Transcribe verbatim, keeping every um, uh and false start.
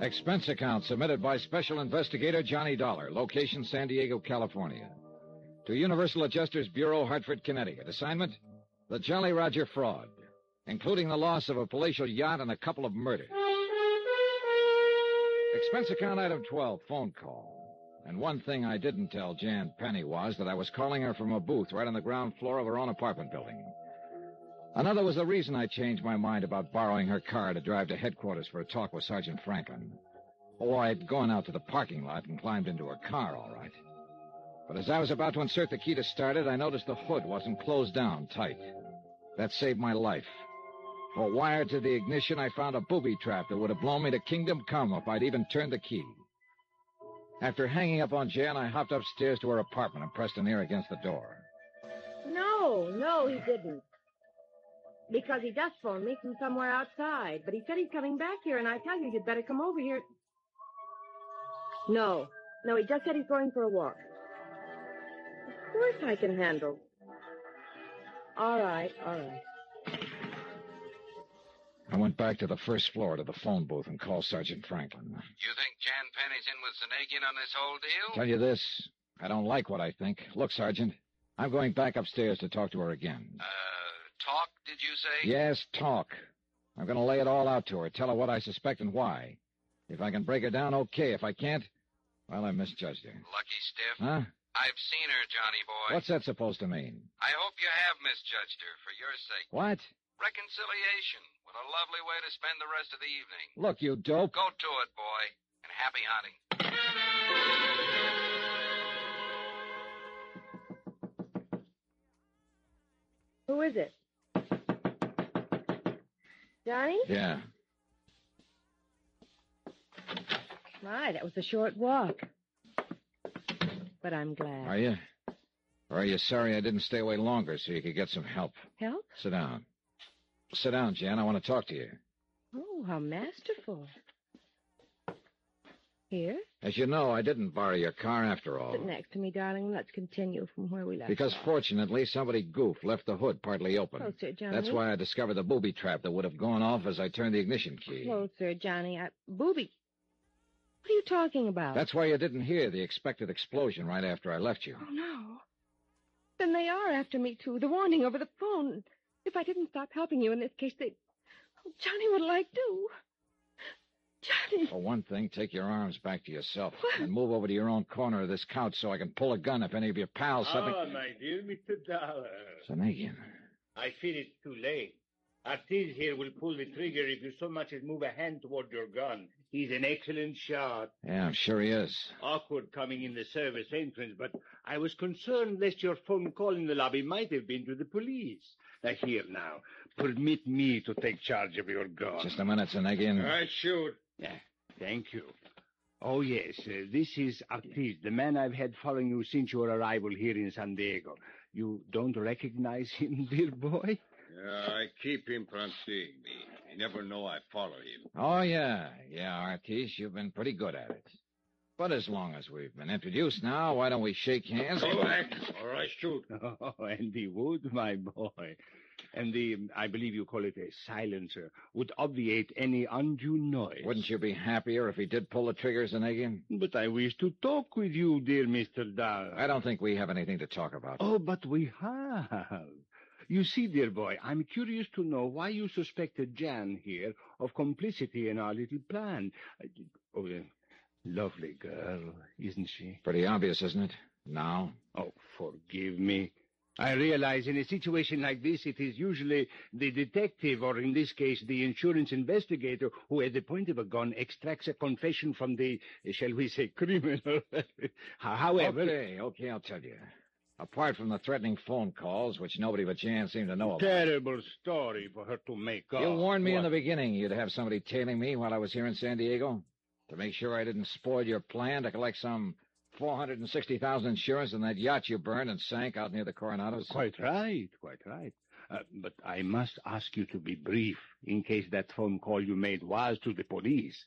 Expense account submitted by Special Investigator Johnny Dollar. Location, San Diego, California. To Universal Adjusters Bureau, Hartford, Connecticut. Assignment, the Jolly Roger fraud, including the loss of a palatial yacht and a couple of murders. Expense account item twelve, phone call. And one thing I didn't tell Jan Penny was that I was calling her from a booth right on the ground floor of her own apartment building. Another was the reason I changed my mind about borrowing her car to drive to headquarters for a talk with Sergeant Franklin. Oh, I'd gone out to the parking lot and climbed into her car, all right. But as I was about to insert the key to start it, I noticed the hood wasn't closed down tight. That saved my life. For wired to the ignition, I found a booby trap that would have blown me to kingdom come if I'd even turned the key. After hanging up on Jan, I hopped upstairs to her apartment and pressed an ear against the door. No, no, he didn't. Because he just phoned me from somewhere outside. But he said he's coming back here, and I tell you, you'd better come over here. No, no, he just said he's going for a walk. Of course I can handle. All right, all right. I went back to the first floor to the phone booth and called Sergeant Franklin. You think Jan Penny's in with Zanagian on this whole deal? Tell you this, I don't like what I think. Look, Sergeant, I'm going back upstairs to talk to her again. Uh, talk, did you say? Yes, talk. I'm going to lay it all out to her, tell her what I suspect and why. If I can break her down, okay. If I can't, well, I misjudged her. Lucky stiff. Huh? I've seen her, Johnny boy. What's that supposed to mean? I hope you have misjudged her for your sake. What? Reconciliation. What a lovely way to spend the rest of the evening. Look, you dope. Go to it, boy. And happy hunting. Who is it? Johnny? Yeah. My, that was a short walk. But I'm glad. Are you? Or are you sorry I didn't stay away longer so you could get some help? Help? Sit down. Sit down, Jan. I want to talk to you. Oh, how masterful. Here? As you know, I didn't borrow your car after all. Sit next to me, darling. Let's continue from where we left Because off. fortunately, somebody goofed, left the hood partly open. Closer, Johnny. That's why I discovered the booby trap that would have gone off as I turned the ignition key. Closer, Johnny. I... Booby. What are you talking about? That's why you didn't hear the expected explosion right after I left you. Oh, no. Then they are after me, too. The warning over the phone. If I didn't stop helping you in this case, they... Oh, Johnny, what'll I do? Johnny. For one thing, take your arms back to yourself What? and move over to your own corner of this couch so I can pull a gun if any of your pals... Ah, something... my dear Mister Dollar. Zanagian. I fear it's too late. Artis here will pull the trigger if you so much as move a hand toward your gun. He's an excellent shot. Yeah, I'm sure he is. Awkward coming in the service entrance, but I was concerned lest your phone call in the lobby might have been to the police. Now, here now, permit me to take charge of your gun. Just a minute, Zanagian. I shoot. Yeah, thank you. Oh, yes, uh, this is Artis, the man I've had following you since your arrival here in San Diego. You don't recognize him, dear boy? Yeah, I keep him from seeing me. You never know I follow him. Oh, yeah. Yeah, Artis, you've been pretty good at it. But as long as we've been introduced now, why don't we shake hands? Go back, or I shoot. Oh, and he would, my boy. And the, I believe you call it a silencer, would obviate any undue noise. Wouldn't you be happier if he did pull the trigger, Zanagian? But I wish to talk with you, dear Mister Dahl. I don't think we have anything to talk about. Oh, but we have. You see, dear boy, I'm curious to know why you suspected Jan here of complicity in our little plan. Oh, uh, lovely girl, isn't she? Pretty obvious, isn't it? Now? Oh, forgive me. I realize in a situation like this, it is usually the detective, or in this case, the insurance investigator, who at the point of a gun extracts a confession from the, shall we say, criminal. However... Okay, okay, I'll tell you. Apart from the threatening phone calls, which nobody but Jan seemed to know about. Terrible story for her to make up. You warned me What? in the beginning you'd have somebody tailing me while I was here in San Diego to make sure I didn't spoil your plan to collect some four hundred sixty thousand dollars insurance on that yacht you burned and sank out near the Coronados. Quite right, quite right. Uh, but I must ask you to be brief in case that phone call you made was to the police.